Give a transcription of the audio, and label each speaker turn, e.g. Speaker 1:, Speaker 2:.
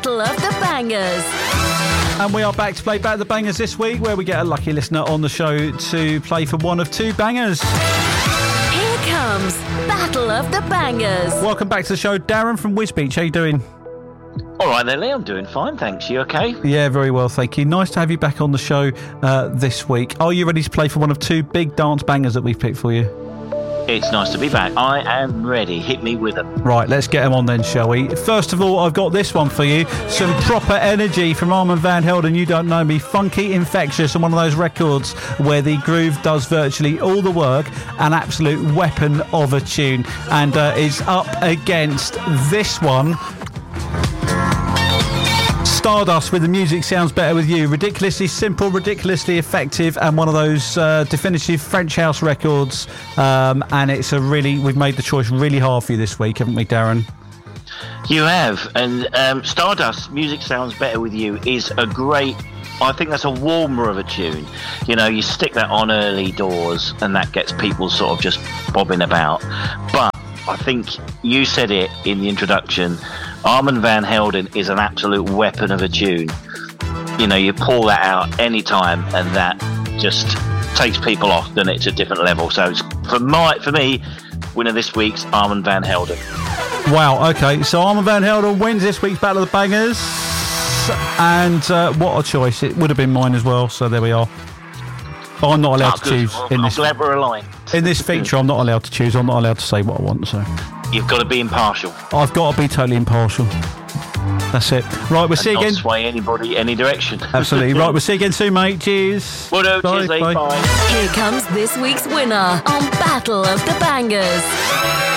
Speaker 1: Battle of the Bangers.
Speaker 2: And we are back to play Battle of the Bangers this week, where we get a lucky listener on the show to play for one of two bangers.
Speaker 1: Here comes Battle of the Bangers.
Speaker 2: Welcome back to the show, Darren from Wisbeach. How you doing?
Speaker 3: All right then, Lee, I'm doing fine, thanks. You okay?
Speaker 2: Yeah, very well, thank you. Nice to have you back on the show this week. Are you ready to play for one of two big dance bangers that we've picked for you?
Speaker 3: It's nice to be back. I am ready. Hit me with them.
Speaker 2: Right, let's get them on then, shall we? First of all, I've got this one for you. Some proper energy from Armand Van Helden, You Don't Know Me. Funky Infectious, and one of those records where the groove does virtually all the work. An absolute weapon of a tune. And is up against this one. Stardust with The Music Sounds Better With You. Ridiculously simple, ridiculously effective, and one of those definitive French house records. And it's we've made the choice really hard for you this week, haven't we, Darren?
Speaker 3: You have. And Stardust, Music Sounds Better With You is a great... I think that's a warmer of a tune. You know, you stick that on early doors and that gets people sort of just bobbing about. But I think you said it in the introduction, Armand Van Helden is an absolute weapon of a tune. You know, you pull that out any time and that just takes people off, and it's a different level. So it's, for me, winner this week's Armand Van Helden.
Speaker 2: Wow, okay. So Armand Van Helden wins this week's Battle of the Bangers. And what a choice. It would have been mine as well, so there we are. But I'm not allowed to choose in this.
Speaker 3: I'm glad we're aligned.
Speaker 2: In this feature, I'm not allowed to choose. I'm not allowed to say what I want, so...
Speaker 3: You've got to be impartial.
Speaker 2: I've got to be totally impartial. That's it. Right, we'll see you again.
Speaker 3: Not sway anybody any direction.
Speaker 2: Absolutely. Right, we'll see you again soon, mate. Cheers.
Speaker 3: Well, no, cheers,
Speaker 2: bye.
Speaker 3: bye.
Speaker 1: Here comes this week's winner on Battle of the Bangers.